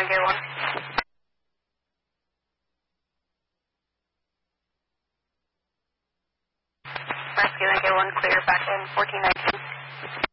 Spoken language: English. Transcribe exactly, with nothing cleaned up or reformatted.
Yankee one. Rescue Yankee one, clear back in fourteen nineteen.